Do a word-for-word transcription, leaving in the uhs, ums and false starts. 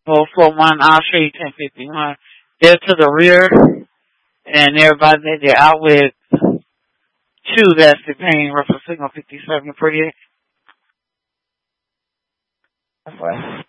four four one, I'll show you ten fifty-one. They're to the rear, and everybody, they're out with two that's the pain, reference signal fifty-seven to forty-eight. That's right.